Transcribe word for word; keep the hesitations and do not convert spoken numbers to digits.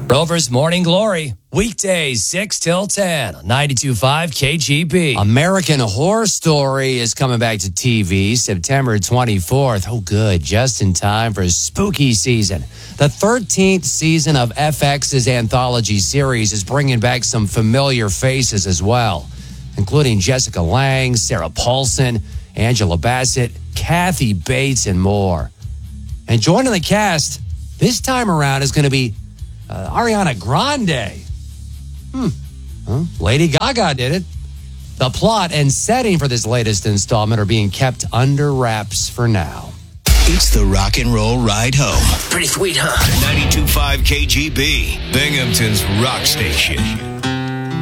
Rover's Morning Glory, weekdays six till ten, ninety-two point five K G B. American Horror Story is coming back to T V September twenty-fourth. Oh, good. Just in time for spooky season. The thirteenth season of F X's anthology series is bringing back some familiar faces as well, including Jessica Lange, Sarah Paulson, Angela Bassett, Kathy Bates, and more. And joining the cast this time around is going to be Uh, Ariana Grande. Hmm. Huh? Lady Gaga did it. The plot and setting for this latest installment are being kept under wraps for now. It's the rock and roll ride home. Pretty sweet, huh? ninety-two point five K G B, Binghamton's rock station.